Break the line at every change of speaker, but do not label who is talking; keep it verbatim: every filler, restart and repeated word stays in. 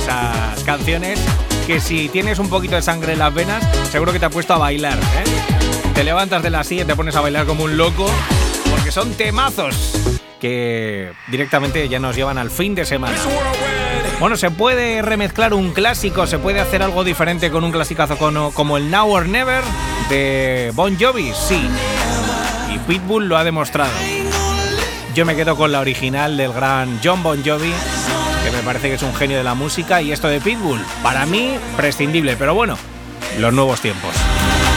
esas canciones que si tienes un poquito de sangre en las venas, seguro que te ha puesto a bailar, ¿eh? Te levantas de la silla y te pones a bailar como un loco, porque son temazos que directamente ya nos llevan al fin de semana. Bueno, se puede remezclar un clásico, se puede hacer algo diferente con un clasicazo como el Now or Never de Bon Jovi, sí. Y Pitbull lo ha demostrado. Yo me quedo con la original del gran John Bon Jovi, que me parece que es un genio de la música, y esto de Pitbull, para mí, prescindible, pero bueno, los nuevos tiempos.